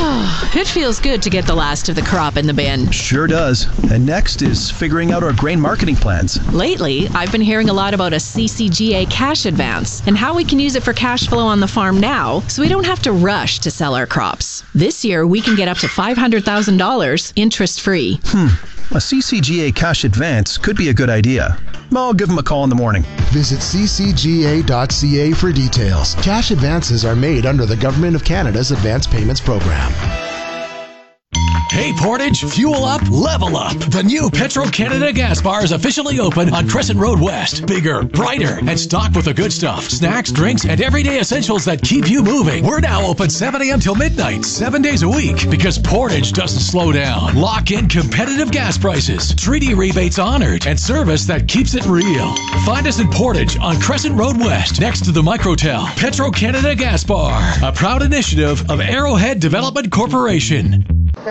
It feels good to get the last of the crop in the bin. Sure does. And next is figuring out our grain marketing plans. Lately, I've been hearing a lot about a CCGA cash advance and how we can use it for cash flow on the farm now so we don't have to rush to sell our crops. This year, we can get up to $500,000 interest-free. A CCGA cash advance could be a good idea. I'll give them a call in the morning. Visit ccga.ca for details. Cash advances are made under the Government of Canada's Advance Payments Program. Hey Portage, fuel up, level up. The new Petro-Canada gas bar is officially open on Crescent Road West. Bigger, brighter, and stocked with the good stuff. Snacks, drinks, and everyday essentials that keep you moving. We're now open 7 a.m. till midnight, 7 days a week, because Portage doesn't slow down. Lock in competitive gas prices, treaty rebates honored, and service that keeps it real. Find us in Portage on Crescent Road West, next to the Microtel. Petro-Canada Gas Bar, a proud initiative of Arrowhead Development Corporation.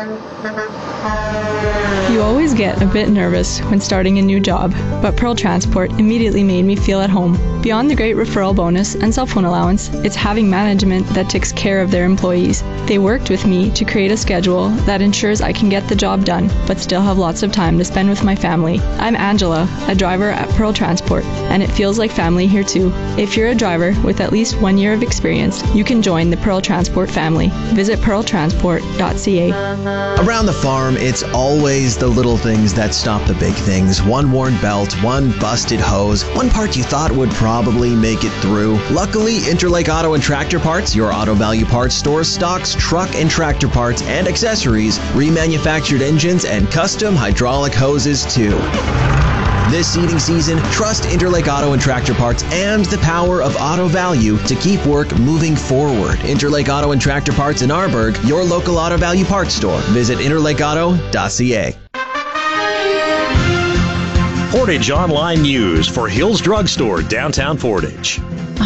You always get a bit nervous when starting a new job, but Pearl Transport immediately made me feel at home. Beyond the great referral bonus and cell phone allowance, it's having management that takes care of their employees. They worked with me to create a schedule that ensures I can get the job done, but still have lots of time to spend with my family. I'm Angela, a driver at Pearl Transport, and it feels like family here too. If you're a driver with at least 1 year of experience, you can join the Pearl Transport family. Visit pearltransport.ca. Around the farm, it's always the little things that stop the big things. One worn belt, one busted hose, one part you thought would probably make it through. Luckily, Interlake Auto and Tractor Parts, your Auto Value Parts store, stocks truck and tractor parts and accessories, remanufactured engines, and custom hydraulic hoses too. This seeding season, trust Interlake Auto and Tractor Parts and the power of Auto Value to keep work moving forward. Interlake Auto and Tractor Parts in Arborg, your local Auto Value Parts store. Visit interlakeauto.ca. Portage Online News for Hills Drug Store, downtown Portage.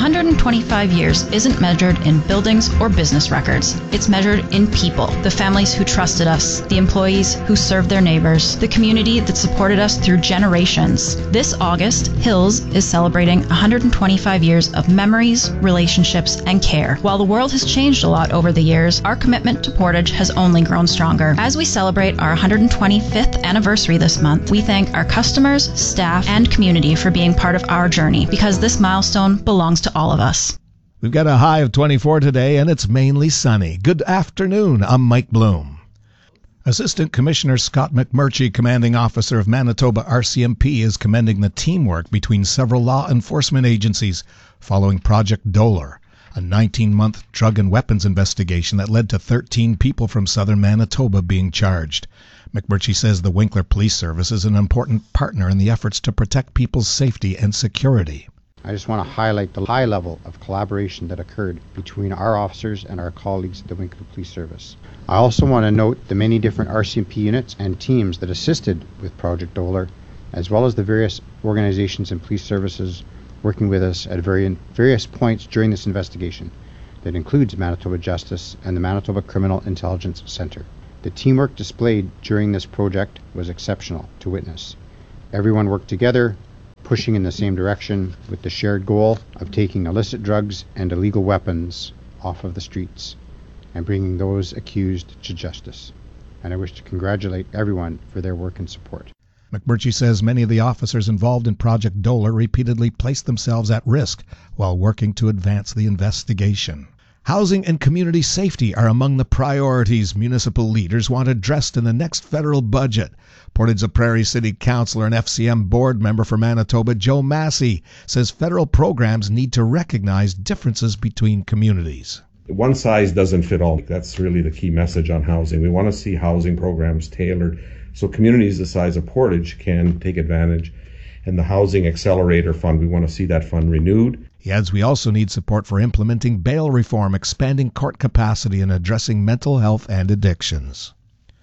125 years isn't measured in buildings or business records. It's measured in people, the families who trusted us, the employees who served their neighbors, the community that supported us through generations. This August, Hills is celebrating 125 years of memories, relationships, and care. While the world has changed a lot over the years, our commitment to Portage has only grown stronger. As we celebrate our 125th anniversary this month, we thank our customers, staff, and community for being part of our journey, because this milestone belongs to all of us. We've got a high of 24 today, and it's mainly sunny. Good afternoon. I'm Mike Bloom. Assistant Commissioner Scott McMurchie, commanding officer of Manitoba RCMP, is commending the teamwork between several law enforcement agencies following Project Dolar, a 19-month drug and weapons investigation that led to 13 people from southern Manitoba being charged. McMurchie says the Winkler Police Service is an important partner in the efforts to protect people's safety and security. I just want to highlight the high level of collaboration that occurred between our officers and our colleagues at the Winkler Police Service. I also want to note the many different RCMP units and teams that assisted with Project Dolar, as well as the various organizations and police services working with us at various points during this investigation. That includes Manitoba Justice and the Manitoba Criminal Intelligence Centre. The teamwork displayed during this project was exceptional to witness. Everyone worked together, pushing in the same direction with the shared goal of taking illicit drugs and illegal weapons off of the streets and bringing those accused to justice. And I wish to congratulate everyone for their work and support. McMurchie says many of the officers involved in Project Dolar repeatedly placed themselves at risk while working to advance the investigation. Housing and community safety are among the priorities municipal leaders want addressed in the next federal budget. Portage-la-Prairie City Councillor and FCM board member for Manitoba, Joe Massey, says federal programs need to recognize differences between communities. One size doesn't fit all. That's really the key message on housing. We want to see housing programs tailored so communities the size of Portage can take advantage. And the Housing Accelerator Fund, we want to see that fund renewed. He adds we also need support for implementing bail reform, expanding court capacity, and addressing mental health and addictions.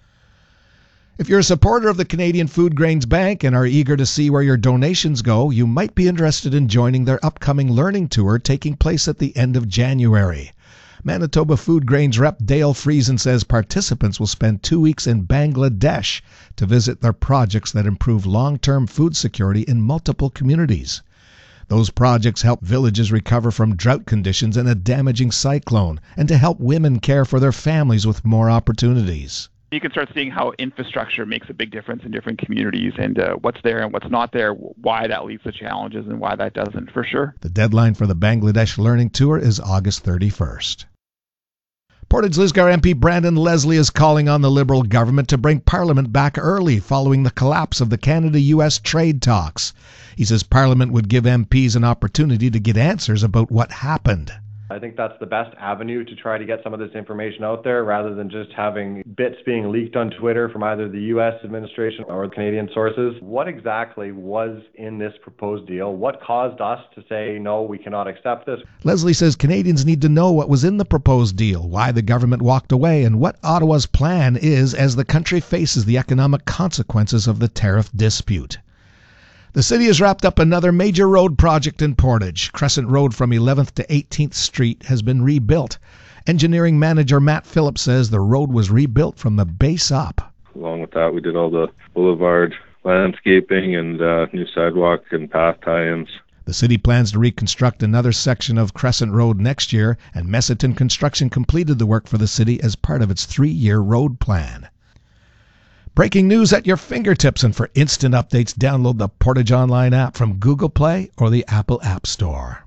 If you're a supporter of the Canadian Food Grains Bank and are eager to see where your donations go, you might be interested in joining their upcoming learning tour taking place at the end of January. Manitoba Food Grains rep Dale Friesen says participants will spend 2 weeks in Bangladesh to visit their projects that improve long-term food security in multiple communities. Those projects help villages recover from drought conditions and a damaging cyclone, and to help women care for their families with more opportunities. You can start seeing how infrastructure makes a big difference in different communities, and what's there and what's not there, why that leads to challenges and why that doesn't, for sure. The deadline for the Bangladesh Learning Tour is August 31st. Portage Lisgar MP Brandon Leslie is calling on the Liberal government to bring Parliament back early following the collapse of the Canada-US trade talks. He says Parliament would give MPs an opportunity to get answers about what happened. I think that's the best avenue to try to get some of this information out there rather than just having bits being leaked on Twitter from either the U.S. administration or Canadian sources. What exactly was in this proposed deal? What caused us to say, no, we cannot accept this? Leslie says Canadians need to know what was in the proposed deal, why the government walked away, and what Ottawa's plan is as the country faces the economic consequences of the tariff dispute. The city has wrapped up another major road project in Portage. Crescent Road from 11th to 18th Street has been rebuilt. Engineering manager Matt Phillips says the road was rebuilt from the base up. Along with that, we did all the boulevard landscaping and new sidewalk and path tie-ins. The city plans to reconstruct another section of Crescent Road next year, and Messiton Construction completed the work for the city as part of its 3-year road plan. Breaking news at your fingertips, and for instant updates, download the Portage Online app from Google Play or the Apple App Store.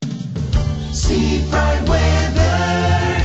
Seafront weather.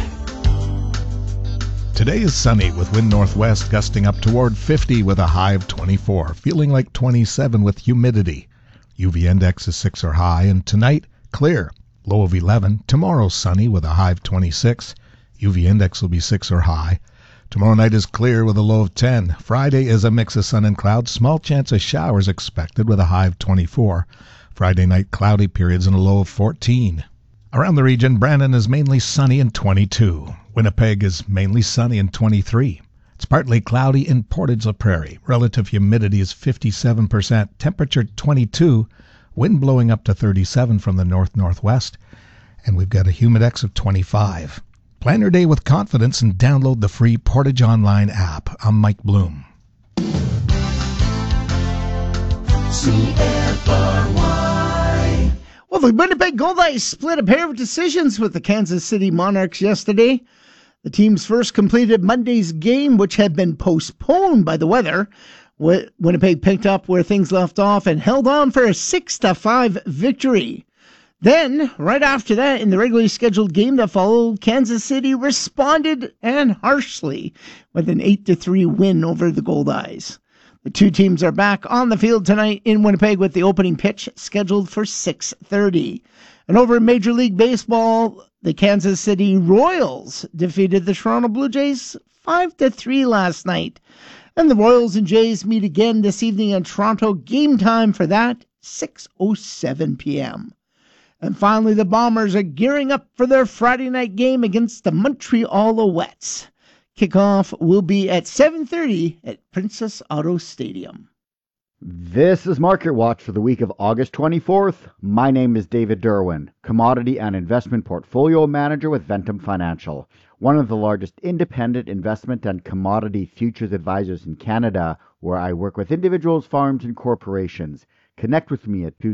Today is sunny with wind northwest gusting up toward 50 with a high of 24, feeling like 27 with humidity. UV index is 6 or high, and tonight, clear, low of 11. Tomorrow, sunny with a high of 26. UV index will be 6 or high. Tomorrow night is clear with a low of 10. Friday is a mix of sun and clouds. Small chance of showers expected with a high of 24. Friday night cloudy periods and a low of 14. Around the region, Brandon is mainly sunny and 22. Winnipeg is mainly sunny and 23. It's partly cloudy in Portage La Prairie. Relative humidity is 57%. Temperature 22. Wind blowing up to 37 from the north-northwest. And we've got a humidex of 25. Plan your day with confidence and download the free Portage Online app. I'm Mike Bloom. CFRY. Well, the Winnipeg Goldeyes split a pair of decisions with the Kansas City Monarchs yesterday. The teams first completed Monday's game, which had been postponed by the weather. Winnipeg picked up where things left off and held on for a 6-5 victory. Then, right after that, in the regularly scheduled game that followed, Kansas City responded, and harshly, with an 8-3 win over the Goldeyes. The two teams are back on the field tonight in Winnipeg with the opening pitch scheduled for 6:30. And over in Major League Baseball, the Kansas City Royals defeated the Toronto Blue Jays 5-3 last night. And the Royals and Jays meet again this evening in Toronto. Game time for that, 6:07 p.m. And finally, the Bombers are gearing up for their Friday night game against the Montreal Alouettes. Kickoff will be at 7:30 at Princess Auto Stadium. This is Market Watch for the week of August 24th. My name is David Derwin, Commodity and Investment Portfolio Manager with Ventum Financial, one of the largest independent investment and commodity futures advisors in Canada, where I work with individuals, farms, and corporations. Connect with me at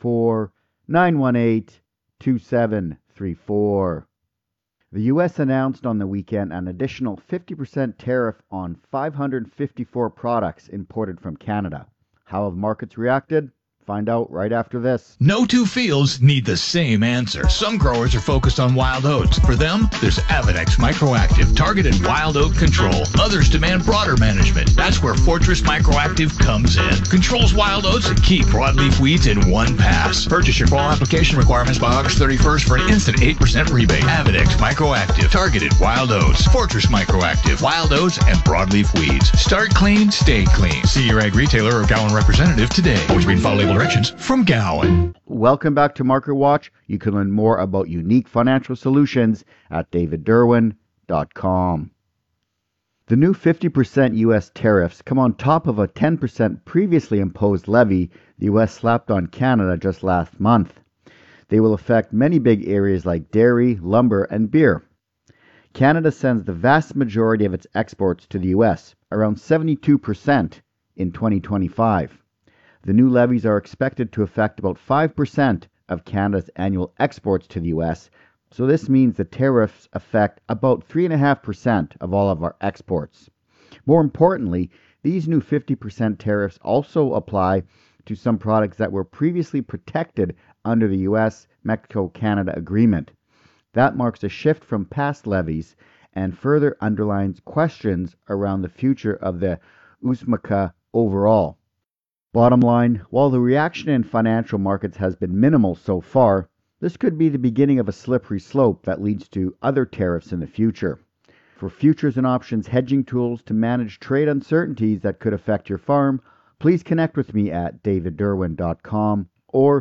204-918-2734. The U.S. announced on the weekend an additional 50% tariff on 554 products imported from Canada. How have markets reacted? Find out right after this. No two fields need the same answer. Some growers are focused on wild oats. For them, there's Avedex Microactive, targeted wild oat control. Others demand broader management. That's where Fortress Microactive comes in. Controls wild oats and key broadleaf weeds in one pass. Purchase your fall application requirements by August 31st for an instant 8% rebate. Avedex Microactive, targeted wild oats. Fortress Microactive, wild oats and broadleaf weeds. Start clean, stay clean. See your ag retailer or Gowan representative today. Always read follow label directions from Gowan. Welcome back to Market Watch. You can learn more about unique financial solutions at davidderwin.com. The new 50% U.S. tariffs come on top of a 10% previously imposed levy the U.S. slapped on Canada just last month. They will affect many big areas like dairy, lumber, and beer. Canada sends the vast majority of its exports to the U.S., around 72% in 2025. The new levies are expected to affect about 5% of Canada's annual exports to the U.S., so this means the tariffs affect about 3.5% of all of our exports. More importantly, these new 50% tariffs also apply to some products that were previously protected under the U.S.-Mexico-Canada agreement. That marks a shift from past levies and further underlines questions around the future of the USMCA overall. Bottom line, while the reaction in financial markets has been minimal so far, this could be the beginning of a slippery slope that leads to other tariffs in the future. For futures and options hedging tools to manage trade uncertainties that could affect your farm, please connect with me at davidderwin.com or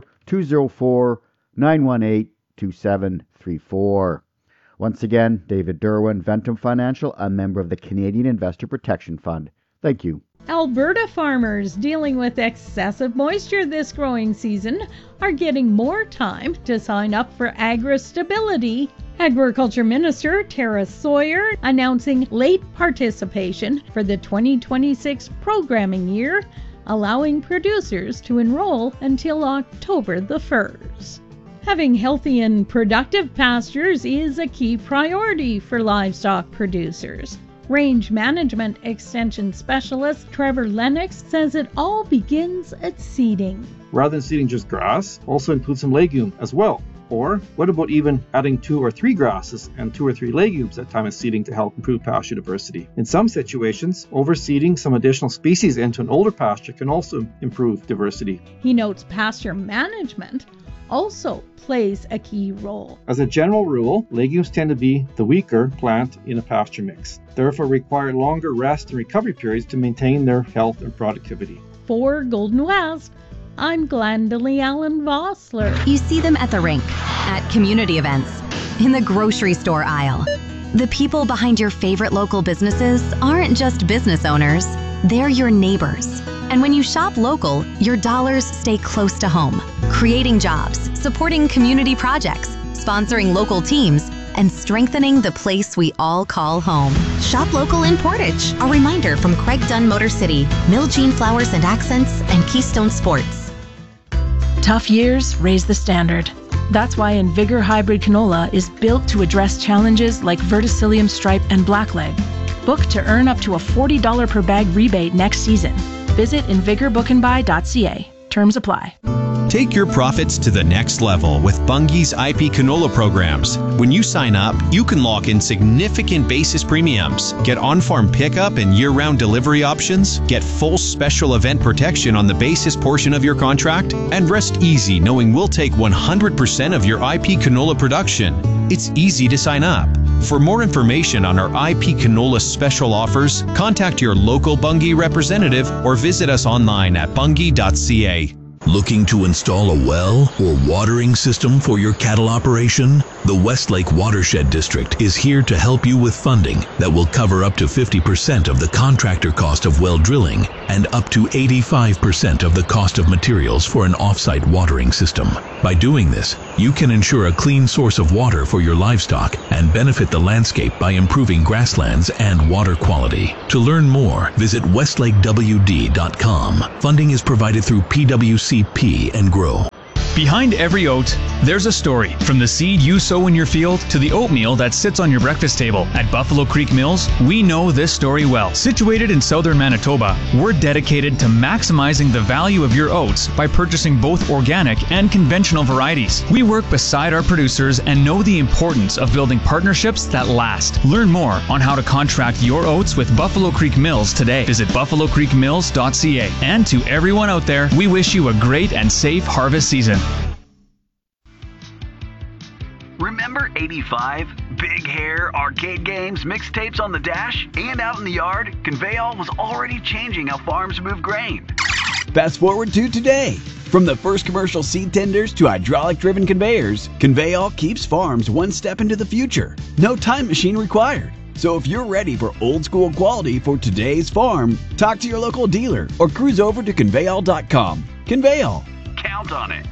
204-918-2734. Once again, David Derwin, Ventum Financial, a member of the Canadian Investor Protection Fund. Thank you. Alberta farmers dealing with excessive moisture this growing season are getting more time to sign up for AgriStability. Agriculture Minister Tara Sawyer announcing late participation for the 2026 programming year, allowing producers to enroll until October the 1st. Having healthy and productive pastures is a key priority for livestock producers. Range Management Extension Specialist Trevor Lennox says it all begins at seeding. Rather than seeding just grass, also include some legume as well. Or what about even adding 2 or 3 grasses and 2 or 3 legumes at time of seeding to help improve pasture diversity? In some situations, overseeding some additional species into an older pasture can also improve diversity. He notes pasture management also plays a key role. As a general rule, legumes tend to be the weaker plant in a pasture mix, therefore require longer rest and recovery periods to maintain their health and productivity. For Golden West, I'm Glendalee Allen Vossler. You see them at the rink, at community events, in the grocery store aisle. The people behind your favorite local businesses aren't just business owners, they're your neighbors. And when you shop local, your dollars stay close to home, creating jobs, supporting community projects, sponsoring local teams, and strengthening the place we all call home. Shop local in Portage. A reminder from Craig Dunn Motor City, Miljean Flowers and Accents, and Keystone Sports. Tough years raise the standard. That's why Invigor Hybrid Canola is built to address challenges like verticillium stripe and blackleg. Book to earn up to a $40 per bag rebate next season. Visit invigorbookandbuy.ca. Terms apply. Take your profits to the next level with Bunge's IP canola programs. When you sign up, you can lock in significant basis premiums, get on-farm pickup and year-round delivery options, get full special event protection on the basis portion of your contract, and rest easy knowing we'll take 100% of your IP canola production. It's easy to sign up. For more information on our IP canola special offers, contact your local Bunge representative or visit us online at bunge.ca. Looking to install a well or watering system for your cattle operation? The Westlake Watershed District is here to help you with funding that will cover up to 50% of the contractor cost of well drilling and up to 85% of the cost of materials for an off-site watering system. By doing this, you can ensure a clean source of water for your livestock and benefit the landscape by improving grasslands and water quality. To learn more, visit westlakewd.com. Funding is provided through PWCP and GROW. Behind every oat, there's a story. From the seed you sow in your field to the oatmeal that sits on your breakfast table. At Buffalo Creek Mills, we know this story well. Situated in southern Manitoba, we're dedicated to maximizing the value of your oats by purchasing both organic and conventional varieties. We work beside our producers and know the importance of building partnerships that last. Learn more on how to contract your oats with Buffalo Creek Mills today. Visit buffalocreekmills.ca. And to everyone out there, we wish you a great and safe harvest season. Remember 85? Big hair, arcade games, mixtapes on the dash, and out in the yard? Conveyall was already changing how farms move grain. Fast forward to today. From the first commercial seed tenders to hydraulic-driven conveyors, Conveyall keeps farms one step into the future. No time machine required. So if you're ready for old-school quality for today's farm, talk to your local dealer or cruise over to Conveyall.com. Conveyall. Count on it.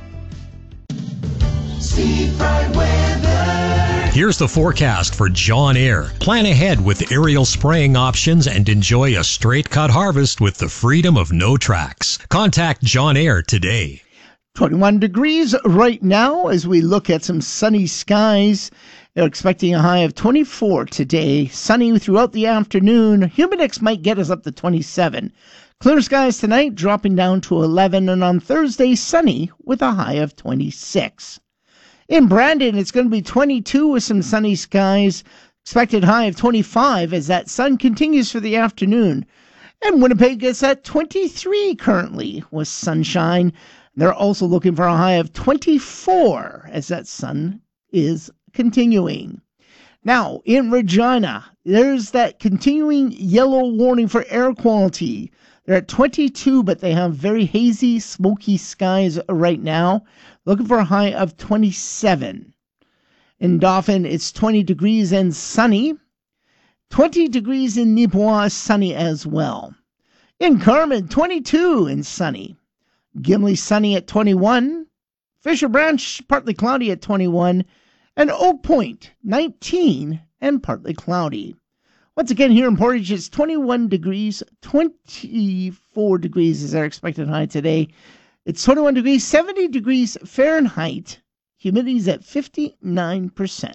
Here's the forecast for John Eyre. Plan ahead with aerial spraying options and enjoy a straight cut harvest with the freedom of no tracks. Contact John Eyre today. 21 degrees right now as we look at some sunny skies. They're expecting a high of 24 today. Sunny throughout the afternoon. Humidex might get us up to 27. Clear skies tonight, dropping down to 11. And on Thursday, sunny with a high of 26. In Brandon, it's going to be 22 with some sunny skies. Expected high of 25 as that sun continues for the afternoon. And Winnipeg gets at 23 currently with sunshine. They're also looking for a high of 24 as that sun is continuing. Now, in Regina, there's that continuing yellow warning for air quality. They're at 22, but they have very hazy, smoky skies right now. Looking for a high of 27. In Dauphin, it's 20 degrees and sunny. 20 degrees in Nipawin, sunny as well. In Carmen, 22 and sunny. Gimli, sunny at 21. Fisher Branch, partly cloudy at 21. And Oak Point, 19 and partly cloudy. Once again, here in Portage, it's 21 degrees. 24 degrees is our expected high today. It's 21 degrees, 70 degrees Fahrenheit. Humidity's at 59%.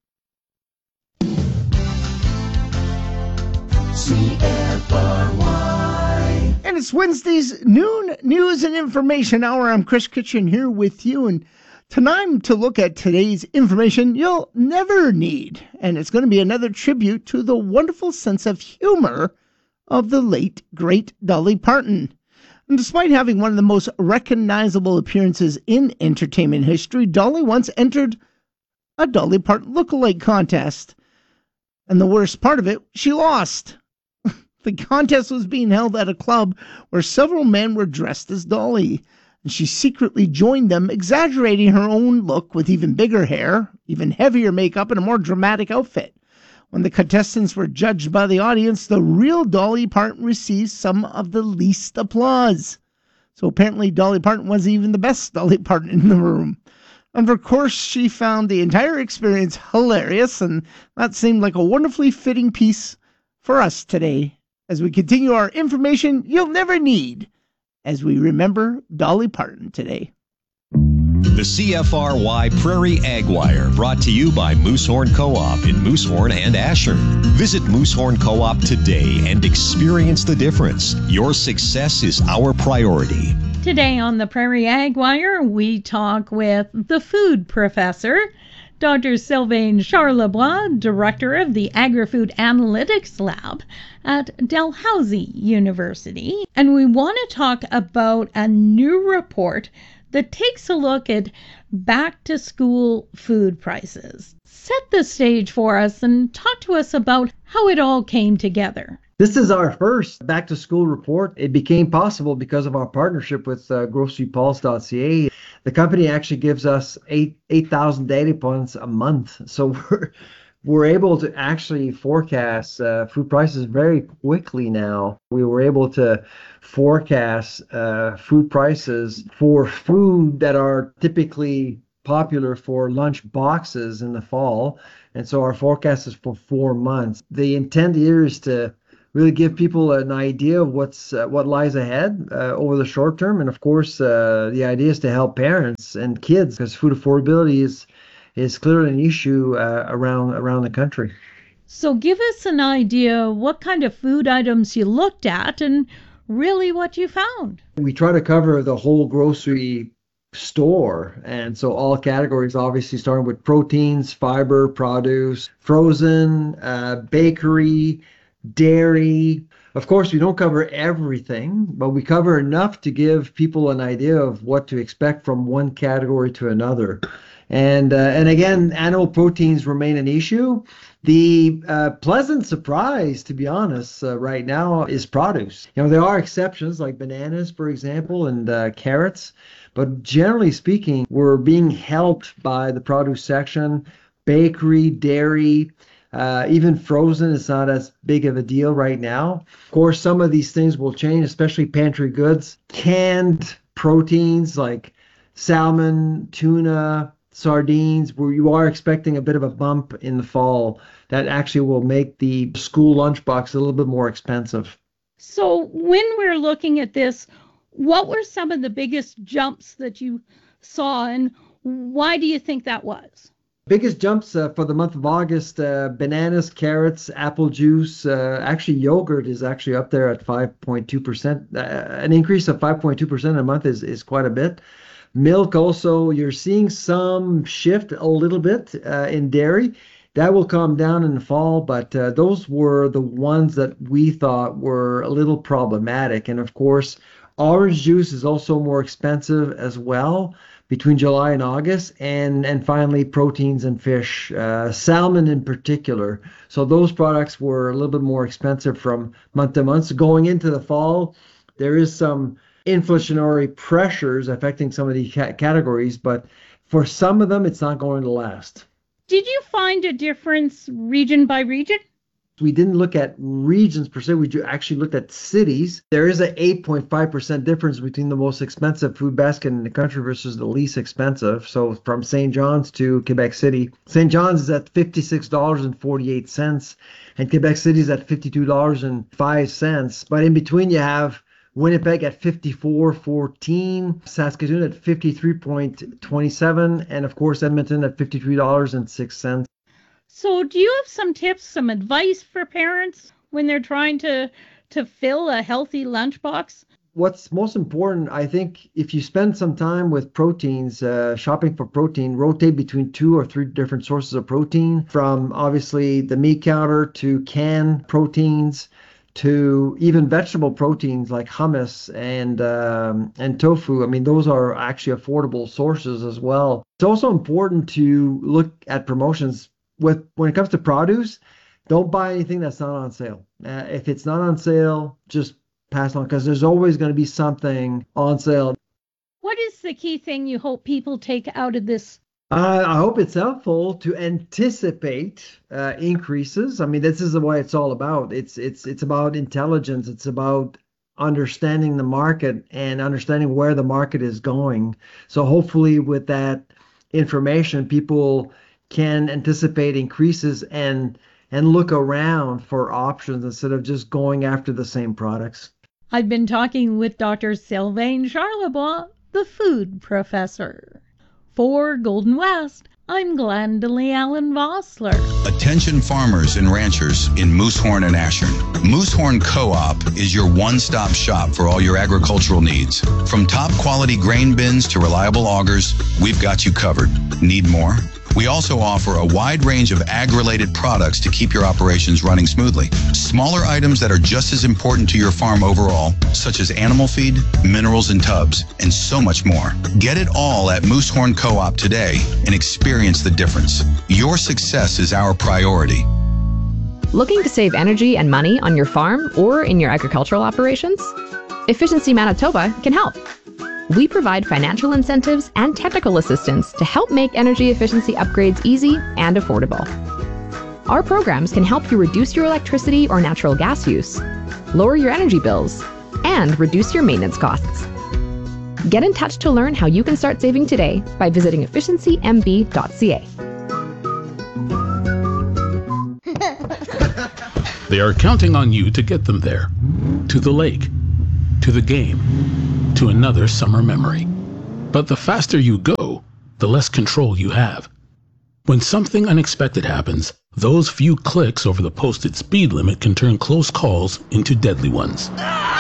CFRY. And it's Wednesday's noon news and information hour. I'm Chris Kitchen here with you, and time to look at today's information you'll never need. And it's going to be another tribute to the wonderful sense of humor of the late, great Dolly Parton. And despite having one of the most recognizable appearances in entertainment history, Dolly once entered a Dolly Parton lookalike contest. And the worst part of it, she lost. The contest was being held at a club where several men were dressed as Dolly. And she secretly joined them, exaggerating her own look with even bigger hair, even heavier makeup, and a more dramatic outfit. When the contestants were judged by the audience, the real Dolly Parton received some of the least applause. So apparently Dolly Parton wasn't even the best Dolly Parton in the room. And of course, she found the entire experience hilarious, and that seemed like a wonderfully fitting piece for us today as we continue our information you'll never need as we remember Dolly Parton today. The CFRY Prairie Ag Wire, brought to you by Moosehorn Co-op in Moosehorn and Ashern. Visit Moosehorn Co-op today and experience the difference. Your success is our priority. Today on the Prairie Ag Wire, we talk with the food professor, Dr. Sylvain Charlebois, director of the Agri-Food Analytics Lab at Dalhousie University. And we want to talk about a new report that takes a look at back-to-school food prices. Set the stage for us and talk to us about how it all came together. This is our first back-to-school report. It became possible because of our partnership with GroceryPulse.ca. The company actually gives us 8,000 data points a month. So we're able to actually forecast food prices very quickly now. We were able to forecast food prices for food that are typically popular for lunch boxes in the fall. And so our forecast is for 4 months. The intent here is to really give people an idea of what lies ahead over the short term. And of course, the idea is to help parents and kids, because food affordability is clearly an issue around the country. So give us an idea what kind of food items you looked at and really what you found. We try to cover the whole grocery store, and so all categories, obviously starting with proteins, fiber, produce, frozen, bakery, dairy. Of course, we don't cover everything, but we cover enough to give people an idea of what to expect from one category to another. And again, animal proteins remain an issue. The pleasant surprise, to be honest, right now is produce. You know, there are exceptions like bananas, for example, and carrots, but generally speaking, we're being helped by the produce section, bakery, dairy. Even frozen is not as big of a deal right now. Of course, some of these things will change, especially pantry goods. Canned proteins like salmon, tuna, sardines, where you are expecting a bit of a bump in the fall, that actually will make the school lunchbox a little bit more expensive. So when we're looking at this, What were some of the biggest jumps that you saw, and why do you think that was? Biggest jumps for the month of August, bananas, carrots, apple juice, actually yogurt is actually up there at 5.2%. An increase of 5.2% a month is quite a bit. Milk also, you're seeing some shift a little bit in dairy. That will calm down in the fall, but those were the ones that we thought were a little problematic. And of course, orange juice is also more expensive as well between July and August, and finally proteins and fish, salmon in particular. So those products were a little bit more expensive from month to month. So going into the fall, there is some inflationary pressures affecting some of these categories, but for some of them, it's not going to last. Did you find a difference region by region? We didn't look at regions per se. We actually looked at cities. There is an 8.5% difference between the most expensive food basket in the country versus the least expensive. So from St. John's to Quebec City. St. John's is at $56.48 and Quebec City is at $52.05. But in between you have Winnipeg at $54.14, Saskatoon at $53.27, and of course Edmonton at $53.06. So do you have some tips, some advice for parents when they're trying to fill a healthy lunchbox? What's most important, I think, if you spend some time with proteins, shopping for protein, rotate between 2 or 3 different sources of protein, from obviously the meat counter to canned proteins to even vegetable proteins like hummus and tofu. I mean, those are actually affordable sources as well. It's also important to look at promotions. When it comes to produce, don't buy anything that's not on sale. If it's not on sale, just pass on, because there's always going to be something on sale. What is the key thing you hope people take out of this? I hope it's helpful to anticipate increases. I mean, this is what it's all about. It's about intelligence. It's about understanding the market and understanding where the market is going. So hopefully with that information, people can anticipate increases and look around for options instead of just going after the same products. I've been talking with Dr. Sylvain Charlebois, the food professor. For Golden West, I'm Glendalee Allen Vossler. Attention farmers and ranchers in Moosehorn and Ashern. Moosehorn Co-op is your one-stop shop for all your agricultural needs. From top quality grain bins to reliable augers, we've got you covered. Need more? We also offer a wide range of ag-related products to keep your operations running smoothly. Smaller items that are just as important to your farm overall, such as animal feed, minerals in tubs, and so much more. Get it all at Moosehorn Co-op today and experience the difference. Your success is our priority. Looking to save energy and money on your farm or in your agricultural operations? Efficiency Manitoba can help. We provide financial incentives and technical assistance to help make energy efficiency upgrades easy and affordable. Our programs can help you reduce your electricity or natural gas use, lower your energy bills, and reduce your maintenance costs. Get in touch to learn how you can start saving today by visiting efficiencymb.ca. They are counting on you to get them there, to the lake, to the game, to another summer memory. But the faster you go, the less control you have. When something unexpected happens, those few clicks over the posted speed limit can turn close calls into deadly ones.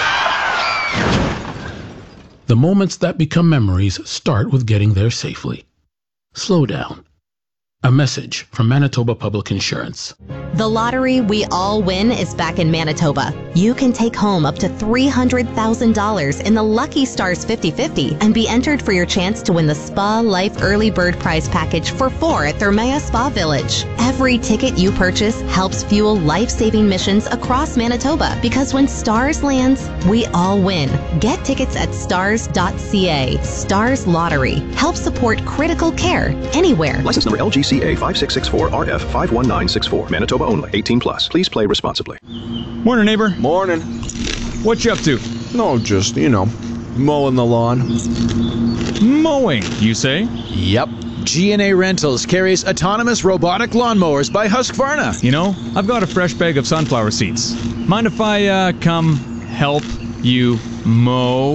The moments that become memories start with getting there safely. Slow down. A message from Manitoba Public Insurance. The lottery we all win is back in Manitoba. You can take home up to $300,000 in the Lucky Stars 50/50 and be entered for your chance to win the Spa Life Early Bird Prize Package for 4 at Thermea Spa Village. Every ticket you purchase helps fuel life-saving missions across Manitoba, because when Stars lands, we all win. Get tickets at stars.ca. Stars Lottery. Help support critical care anywhere. License number LGCA 5664RF 51964. Manitoba only. 18 plus. Please play responsibly. Morning, neighbor. Morning. What you up to? No, just, mowing the lawn. Mowing, you say? Yep. G&A Rentals carries autonomous robotic lawnmowers by Husqvarna. You know, I've got a fresh bag of sunflower seeds. Mind if I come help you mow?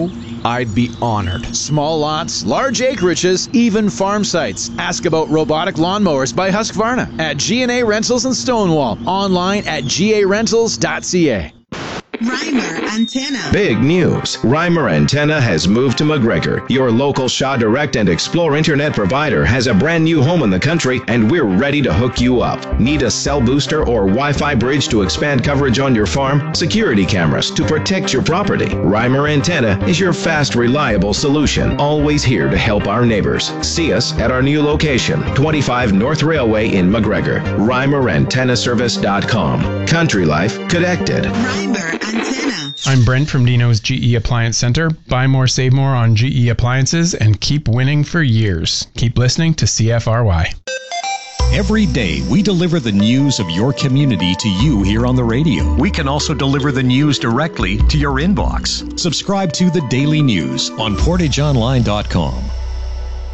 I'd be honored. Small lots, large acreages, even farm sites. Ask about robotic lawnmowers by Husqvarna at G&A Rentals in Stonewall. Online at garentals.ca. Reimer Antenna. Big news. Reimer Antenna has moved to McGregor. Your local Shaw Direct and Explore internet provider has a brand new home in the country, and we're ready to hook you up. Need a cell booster or Wi-Fi bridge to expand coverage on your farm? Security cameras to protect your property? Reimer Antenna is your fast, reliable solution. Always here to help our neighbors. See us at our new location, 25 North Railway in McGregor. ReimerAntennaService.com. Country Life connected. Reimer Antenna. I'm Brent from Dino's GE Appliance Center. Buy more, save more on GE appliances and keep winning for years. Keep listening to CFRY. Every day, we deliver the news of your community to you here on the radio. We can also deliver the news directly to your inbox. Subscribe to the Daily News on PortageOnline.com.